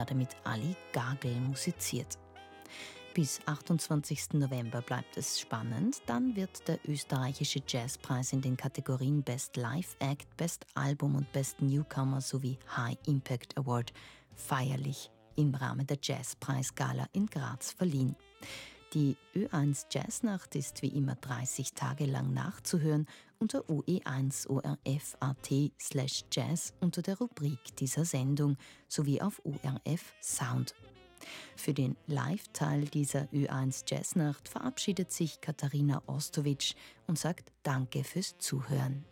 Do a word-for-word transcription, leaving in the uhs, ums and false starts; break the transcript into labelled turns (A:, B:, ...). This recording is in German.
A: mit Ali Gagel musiziert. Bis achtundzwanzigsten November bleibt es spannend, dann wird der österreichische Jazzpreis in den Kategorien Best Live Act, Best Album und Best Newcomer sowie High Impact Award feierlich im Rahmen der Jazzpreisgala in Graz verliehen. Die Ö eins Jazznacht ist wie immer dreißig Tage lang nachzuhören unter o e eins punkt o r f punkt a t slash jazz unter der Rubrik dieser Sendung sowie auf O R F Sound. Für den Live-Teil dieser Ö eins Jazznacht verabschiedet sich Katharina Ostowitsch und sagt Danke fürs Zuhören.